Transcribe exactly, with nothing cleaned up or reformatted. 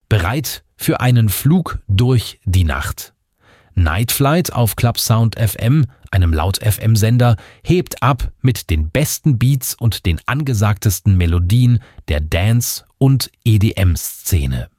Bereit für einen Flug durch die Nacht. Night Flight auf Club Sound F M, einem Laut-F M-Sender, hebt ab mit den besten Beats und den angesagtesten Melodien der Dance- und E D M-Szene.